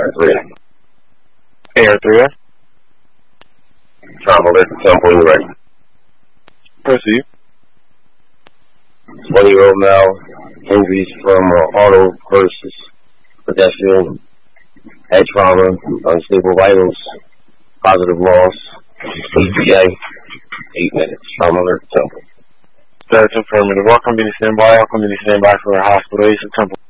AR3. AR3. Travel at the Temple, you're right. Proceed. 20-year-old male, injuries from auto versus pedestrian, head trauma, unstable vitals, positive loss, EPA, 8 minutes. Travel alert, Temple. That's affirmative. Welcome to standby. Welcome to standby for our hospital. Temple.